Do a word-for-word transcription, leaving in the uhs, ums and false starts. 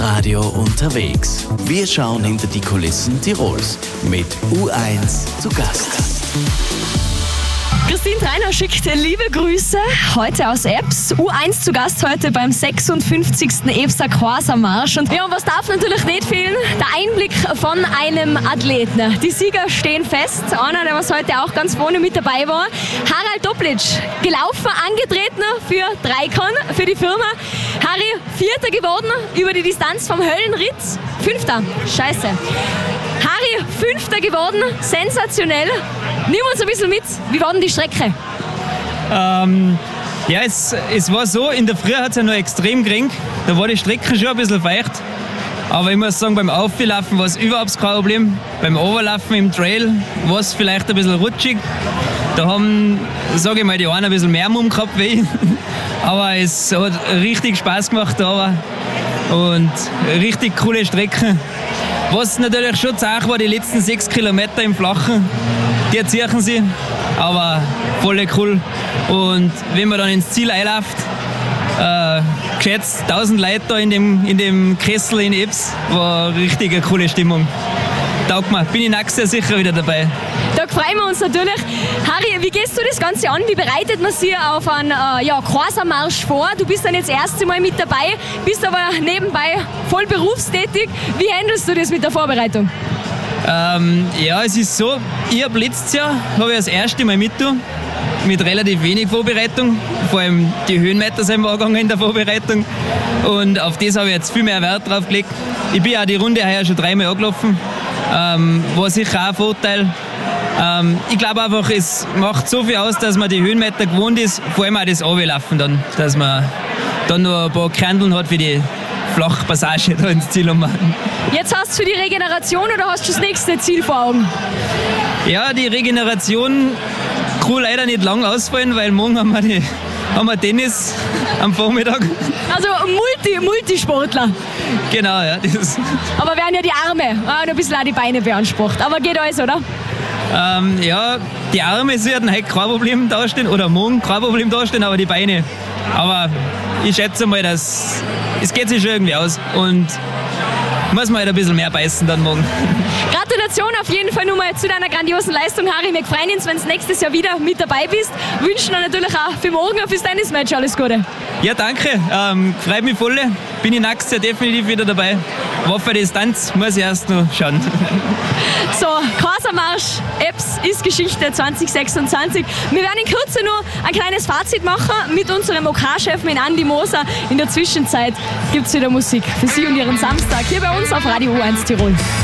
Radio unterwegs. Wir schauen hinter die Kulissen Tirols mit U eins zu Gast. Christine Treiner schickt liebe Grüße heute aus Ebbs. U eins zu Gast heute beim sechsundfünfzigsten Ebser Corsa-Marsch. Und ja, was darf natürlich nicht fehlen? Der Einblick von einem Athleten. Die Sieger stehen fest. Einer, der was heute auch ganz vorne mit dabei war. Harald Toplic, gelaufen, angetreten für Dreikon, für die Firma. Harry, Vierter geworden über die Distanz vom Höllenritt. Fünfter, scheiße. Harry, Fünfter geworden, sensationell. Nimm uns ein bisschen mit, wie war denn die Strecke? Ähm, ja, es, es war so, in der Früh hat es ja noch extrem geregnet. Da war die Strecke schon ein bisschen feucht. Aber ich muss sagen, beim Auflaufen war es überhaupt kein Problem. Beim Overlaufen im Trail war es vielleicht ein bisschen rutschig. Da haben, sage ich mal, die einen ein bisschen mehr Mumm gehabt wie ich. Aber es hat richtig Spaß gemacht da. Und richtig coole Strecken. Was natürlich schon zart war, die letzten sechs Kilometer im Flachen, die ziehen sie, aber voll cool. Und wenn man dann ins Ziel einläuft, äh, geschätzt tausend Leute da in dem, in dem Kessel in Ebbs, war richtig eine coole Stimmung. Taugt mir, bin ich nächstes Jahr sicher wieder dabei. Da freuen wir uns natürlich. Harry, wie gehst du das Ganze an? Wie bereitet man sich auf einen äh, ja, Corsa-Marsch vor? Du bist dann jetzt das erste Mal mit dabei, bist aber nebenbei voll berufstätig. Wie handelst du das mit der Vorbereitung? Ähm, ja, es ist so, ich habe letztes Jahr habe ich das erste Mal mit, mit relativ wenig Vorbereitung. Vor allem die Höhenmeter sind wir angegangen in der Vorbereitung. Und auf das habe ich jetzt viel mehr Wert drauf gelegt. Ich bin auch die Runde heuer schon dreimal angelaufen. Ähm, war sicher auch ein Vorteil. Ähm, ich glaube einfach, es macht so viel aus, dass man die Höhenmeter gewohnt ist, vor allem auch das Runterlaufen dann, dass man dann noch ein paar Kandeln hat für die flache Passage da ins Ziel ummachen. Jetzt hast du für die Regeneration oder hast du das nächste Ziel vor Augen? Ja, die Regeneration kann leider nicht lang ausfallen, weil morgen haben wir, die, haben wir Tennis am Vormittag. Also Multi, Multisportler. Genau, ja. Das aber werden ja die Arme und ein bisschen auch die Beine beansprucht. Aber geht alles, oder? Ähm, ja, die Arme werden heute kein Problem dastehen oder morgen kein Problem dastehen, aber die Beine. Aber ich schätze mal, dass es geht sich schon irgendwie aus und muss man halt ein bisschen mehr beißen dann morgen. Gratulation auf jeden Fall nochmal zu deiner grandiosen Leistung, Harry. Wir freuen uns, wenn du nächstes Jahr wieder mit dabei bist. Wünschen dir natürlich auch für morgen und fürs Tennismatch alles Gute. Ja, danke. Ähm, freut mich voll. Bin ich nächstes Jahr definitiv wieder dabei. Waffe Distanz muss ich erst noch schauen. So, Corsa-Marsch, Ebbs ist Geschichte zwanzig sechsundzwanzig. Wir werden in Kürze nur ein kleines Fazit machen mit unserem O K-Chef, mit Andi Moser. In der Zwischenzeit gibt es wieder Musik für Sie und Ihren Samstag hier bei uns auf Radio U eins Tirol.